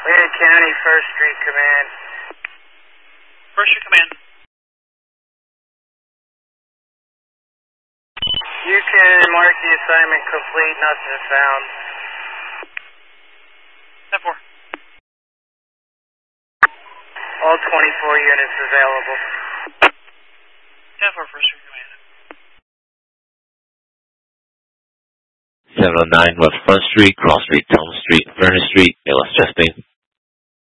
Lena County, 1st Street Command. 1st Street Command. You can mark the assignment complete, nothing found. 10-4. All 24 units available. 10-4, 1st Street Command. 709 West Front Street, Cross Street, Town Street, Furnace Street, ALS testing.